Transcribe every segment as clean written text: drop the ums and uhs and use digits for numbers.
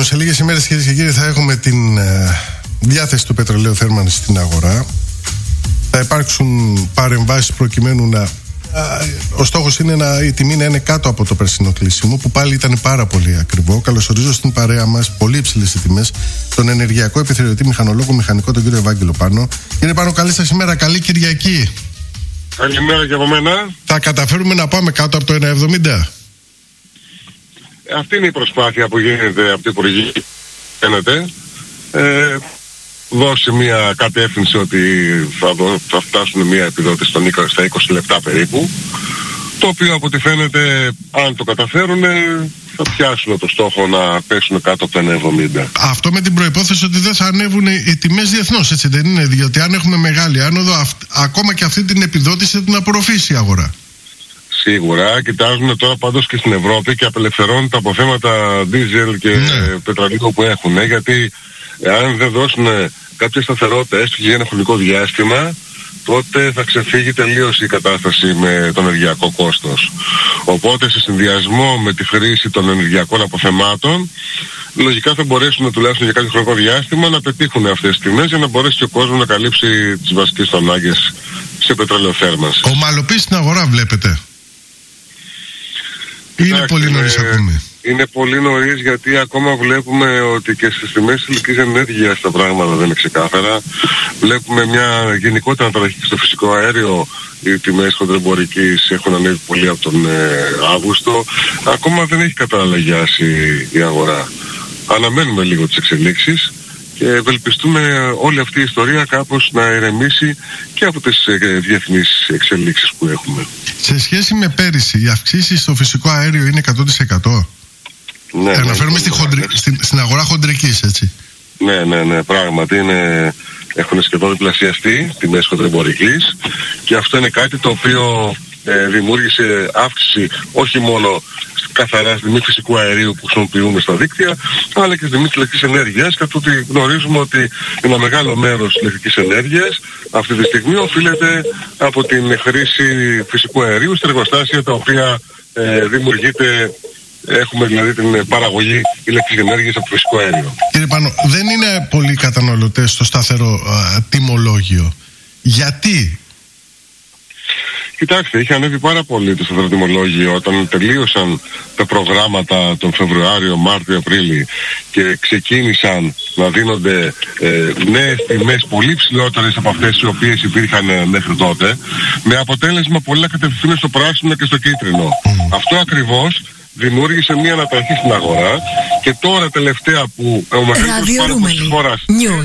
Λοιπόν, σε λίγες ημέρες, κυρίες και κύριοι, θα έχουμε την διάθεση του πετρελαίου θέρμανσης στην αγορά. Θα υπάρξουν παρεμβάσεις προκειμένου να... ο στόχος είναι η τιμή να είναι κάτω από το περσινό κλείσιμο, που πάλι ήταν πάρα πολύ ακριβό. Καλωσορίζω στην παρέα μας, πολύ υψηλές οι τιμές, τον ενεργειακό επιθεωρητή μηχανολόγο μηχανικό, τον κύριο Ευάγγελο Πάνο. Κύριε Πάνο, καλή σας ημέρα, καλή Κυριακή. Καλημέρα και από μένα. Θα καταφέρουμε να πάμε κάτω από το 1,70? Αυτή είναι η προσπάθεια που γίνεται από την Υπουργή. Φαίνεται. Δώσει μια κατεύθυνση ότι θα φτάσουν μια επιδότηση στα 20 λεπτά περίπου, το οποίο από ό,τι φαίνεται, αν το καταφέρουν, θα πιάσουν το στόχο να πέσουν κάτω από το 1,70. Αυτό με την προϋπόθεση ότι δεν θα ανέβουν οι τιμές διεθνώς, έτσι δεν είναι? Διότι αν έχουμε μεγάλη άνοδο, ακόμα και αυτή την επιδότηση θα την απορροφήσει η αγορά. Σίγουρα, κοιτάζουν τώρα πάντως και στην Ευρώπη και απελευθερώνουν τα αποθέματα δίζελ και πετρελαίου που έχουν, γιατί αν δεν δώσουν κάποια σταθερότητα έστω και για ένα χρονικό διάστημα, τότε θα ξεφύγει τελείως η κατάσταση με το ενεργειακό κόστος. Οπότε σε συνδυασμό με τη χρήση των ενεργειακών αποθεμάτων, λογικά θα μπορέσουν τουλάχιστον για κάποιο χρονικό διάστημα να πετύχουν αυτές τις τιμές για να μπορέσει και ο κόσμος να καλύψει τις βασικές ανάγκες σε πετρελαιοθέρμανση. Ομαλοποίηση στην αγορά βλέπετε? Είναι πολύ νωρίς ακόμη. Είναι πολύ νωρίς, γιατί ακόμα βλέπουμε ότι και στις τιμές της ηλεκτρικής ενέργειας τα πράγματα δεν είναι ξεκάθαρα. Βλέπουμε μια γενικότερη αναταραχή στο φυσικό αέριο. Οι τιμές χοντρεμπορικής έχουν ανέβει πολύ από τον Αύγουστο. Ακόμα δεν έχει καταναλαγιάσει η αγορά. Αναμένουμε λίγο τις εξελίξεις και ευελπιστούμε όλη αυτή η ιστορία κάπως να ηρεμήσει και από τις διεθνείς εξελίξεις που έχουμε. Σε σχέση με πέρυσι, οι αυξήσεις στο φυσικό αέριο είναι 100%? Ναι, αναφέρομαι στην αγορά χοντρικής, έτσι. Ναι, πράγματι έχουν σχεδόν διπλασιαστεί τιμές χοντρεμπορικής, και αυτό είναι κάτι το οποίο δημιούργησε αύξηση όχι μόνο καθαρά στη τιμή φυσικού αερίου που χρησιμοποιούμε στα δίκτυα, αλλά και στη τιμή της ηλεκτρικής ενέργειας, καθότι γνωρίζουμε ότι ένα μεγάλο μέρος της ηλεκτρικής ενέργειας αυτή τη στιγμή οφείλεται από την χρήση φυσικού αερίου στα εργοστάσια τα οποία δημιουργείται. Έχουμε δηλαδή την παραγωγή ηλεκτρικής ενέργειας από φυσικό αέριο. Κύριε Πάνο, δεν είναι πολλοί καταναλωτές στο σταθερό τιμολόγιο. Γιατί? Κοιτάξτε, είχε ανέβει πάρα πολύ το σταθερό τιμολόγιο όταν τελείωσαν τα προγράμματα τον Φεβρουάριο, Μάρτιο, Απρίλιο και ξεκίνησαν να δίνονται νέες τιμές πολύ ψηλότερες από αυτές οι οποίες υπήρχαν μέχρι τότε, με αποτέλεσμα πολύ να κατευθυνθούν στο πράσινο και στο κίτρινο. Αυτό ακριβώς δημιούργησε μια αναταραχή στην αγορά, και τώρα τελευταία που ο μεγαλύτερος πάροχος της χώρας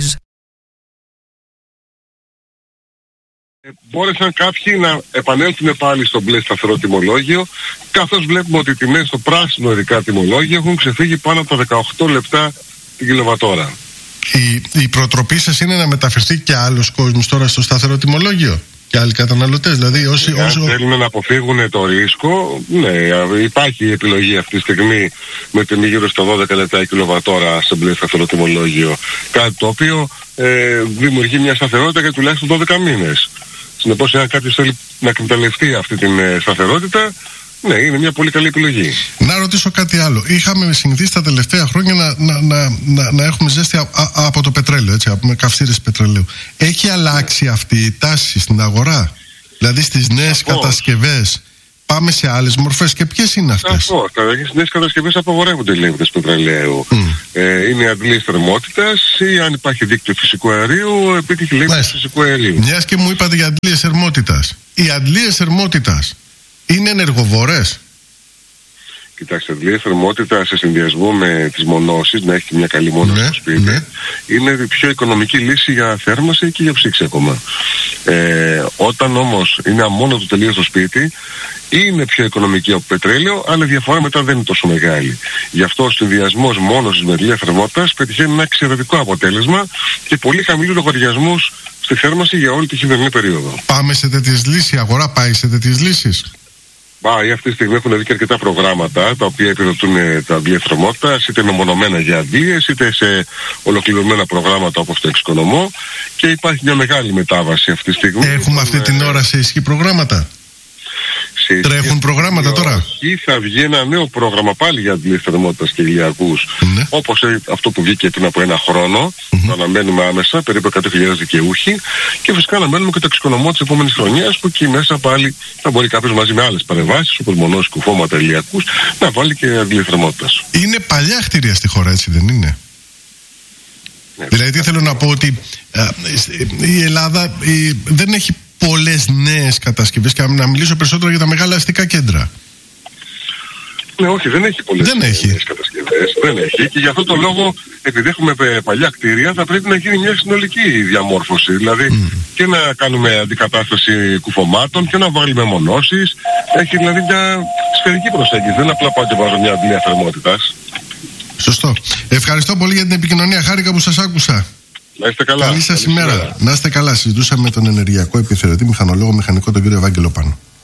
μπόρεσαν κάποιοι να επανέλθουν πάλι στο μπλε σταθερό τιμολόγιο, καθώς βλέπουμε ότι οι τιμές στο πράσινο ειδικά τιμολόγιο έχουν ξεφύγει πάνω από τα 18 λεπτά την κιλοβατόρα. Η προτροπή σας είναι να μεταφερθεί και άλλος κόσμος τώρα στο σταθερό τιμολόγιο? Και άλλοι καταναλωτές, δηλαδή αν θέλουν να αποφύγουν το ρίσκο, ναι, υπάρχει η επιλογή αυτή τη στιγμή με τιμή γύρω στα 12 λεπτά η κιλοβατόρα σε μπλε σταθερό τιμολόγιο. Κάτι το οποίο δημιουργεί μια σταθερότητα για τουλάχιστον 12 μήνες. Συνεπώς, αν κάποιος θέλει να εκμεταλλευτεί αυτή την σταθερότητα, ναι, είναι μια πολύ καλή επιλογή. Να ρωτήσω κάτι άλλο. Είχαμε συνηθίσει τα τελευταία χρόνια να έχουμε ζέστη από το πετρέλαιο, έτσι, από καυστήρες πετρελαίου. Έχει αλλάξει αυτή η τάση στην αγορά? Δηλαδή στις νέες κατασκευές πάμε σε άλλες μορφές, και ποιες είναι αυτές? Σαφώς. Στις νέες κατασκευές απαγορεύονται οι λίμπτες πετρελαίου. Είναι οι αντλίες θερμότητας, ή αν υπάρχει δίκτυο φυσικού αερίου, επίτυχη λίμπτες φυσικού αερίου. Μιας και μου είπατε για αντλίες θερμότητας. Οι αντλίες θερμότητας είναι ενεργοβόρες? Κοιτάξτε, αντλίες θερμότητα σε συνδυασμό με τις μονώσεις, να έχει μια καλή μόνωση στο σπίτι, είναι η πιο οικονομική λύση για θέρμανση και για ψήξη ακόμα. Όταν όμως είναι αμόνωτο τελείως στο σπίτι, είναι πιο οικονομική από πετρέλαιο, αλλά η διαφορά μετά δεν είναι τόσο μεγάλη. Γι' αυτό ο συνδυασμός μόνωσης με αντλία θερμότητας πετυχαίνει ένα εξαιρετικό αποτέλεσμα και πολύ χαμηλούς λογαριασμούς στη θέρμανση για όλη τη χειμερινή περίοδο. Πάμε σε τέτοιες λύσεις, η αγορά πάει σε τέτοιες λύσεις? Αυτή τη στιγμή έχουν δει και αρκετά προγράμματα τα οποία επιδοτούν τα αντλία θερμότητας, είτε μεμονωμένα για αντλίες, είτε σε ολοκληρωμένα προγράμματα όπως το εξοικονομώ, και υπάρχει μια μεγάλη μετάβαση αυτή τη στιγμή. Έχουμε αυτή την ώρα σε ισχύ προγράμματα? Τρέχουν προγράμματα τώρα? Όχι, θα βγει ένα νέο πρόγραμμα πάλι για αντλήσεις θερμότητας και ηλιακούς. Ναι. Όπως αυτό που βγήκε πριν από ένα χρόνο. Το αναμένουμε άμεσα, περίπου 100.000 δικαιούχοι. Και φυσικά αναμένουμε και το εξοικονομώ της επόμενης χρονιάς, που εκεί μέσα πάλι θα μπορεί κάποιος μαζί με άλλες παρεμβάσεις, όπως μονός, κουφώματα, ηλιακούς, να βάλει και αντλήσεις θερμότητας. Είναι παλιά κτίρια στη χώρα, έτσι δεν είναι? Ναι, δηλαδή τι θέλω να πω, ότι η Ελλάδα δεν έχει πολλές νέες κατασκευές, και να μιλήσω περισσότερο για τα μεγάλα αστικά κέντρα. Ναι, όχι, δεν έχει πολλές νέες κατασκευές. Δεν έχει. Και γι' αυτό το λόγο, επειδή έχουμε παλιά κτίρια, θα πρέπει να γίνει μια συνολική διαμόρφωση. Δηλαδή και να κάνουμε αντικατάσταση κουφωμάτων και να βάλουμε μονώσεις. Έχει δηλαδή μια σφαιρική προσέγγιση. Δεν απλά πάω και βάζω μια αντλία θερμότητας. Σωστό. Ευχαριστώ πολύ για την επικοινωνία. Χάρηκα που σας άκουσα. Να είστε καλά. Καλή σας ημέρα. Να είστε καλά. Συζητούσαμε με τον ενεργειακό επιθεωρητή μηχανολόγο μηχανικό, τον κύριο Ευάγγελο Πάνο.